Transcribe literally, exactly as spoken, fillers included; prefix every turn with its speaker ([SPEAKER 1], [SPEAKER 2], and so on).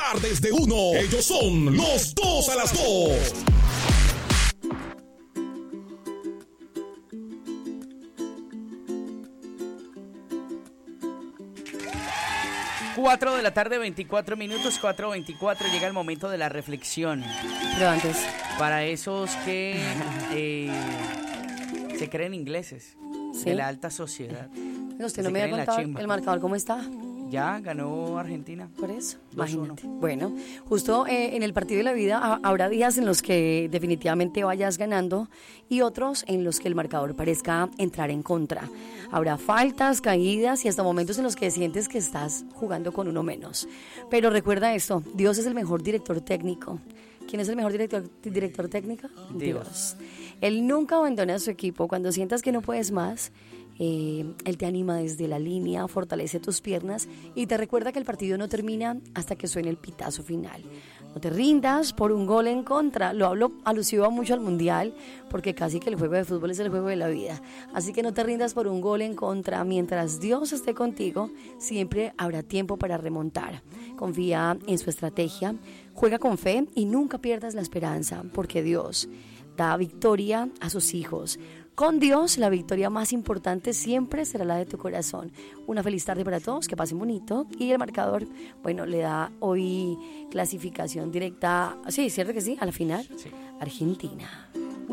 [SPEAKER 1] tardes de uno. Ellos son los dos a las dos.
[SPEAKER 2] cuatro de la tarde, veinticuatro minutos, cuatro veinticuatro, llega el momento de la reflexión.
[SPEAKER 3] Pero antes,
[SPEAKER 2] Para esos que eh, se creen ingleses,
[SPEAKER 3] ¿sí?
[SPEAKER 2] de la alta sociedad.
[SPEAKER 3] Bueno, usted
[SPEAKER 2] que
[SPEAKER 3] no
[SPEAKER 2] se
[SPEAKER 3] me ha
[SPEAKER 2] creen la
[SPEAKER 3] contado
[SPEAKER 2] chimba.
[SPEAKER 3] el marcador cómo está.
[SPEAKER 2] Ya ganó Argentina.
[SPEAKER 3] Por eso,
[SPEAKER 2] dos uno.
[SPEAKER 3] imagínate. Bueno, justo eh, en el partido de la vida ha- habrá días en los que definitivamente vayas ganando y otros en los que el marcador parezca entrar en contra. Habrá faltas, caídas y hasta momentos en los que sientes que estás jugando con uno menos. Pero recuerda esto, Dios es el mejor director técnico. ¿Quién es el mejor director, director técnico?
[SPEAKER 2] Dios.
[SPEAKER 3] Él nunca abandona a su equipo. Cuando sientas que no puedes más, eh, Él te anima desde la línea, fortalece tus piernas y te recuerda que el partido no termina hasta que suene el pitazo final. No te rindas por un gol en contra. Lo hablo alusivo mucho al Mundial, porque casi que el juego de fútbol es el juego de la vida. Así que no te rindas por un gol en contra. Mientras Dios esté contigo, siempre habrá tiempo para remontar. Confía en su estrategia, juega con fe y nunca pierdas la esperanza, porque Dios da victoria a sus hijos. Con Dios, la victoria más importante siempre será la de tu corazón. Una feliz tarde para todos, que pasen bonito. Y el marcador, bueno, le da hoy clasificación directa, sí, ¿cierto que sí? A la final,
[SPEAKER 2] Sí.
[SPEAKER 3] Argentina.